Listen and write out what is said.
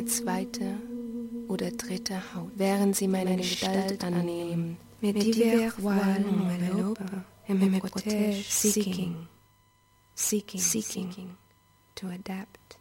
zweite oder dritte Haut, während sie meine Gestalt annehmen. Mes divers voiles m'enveloppent et me protègent, seeking to adapt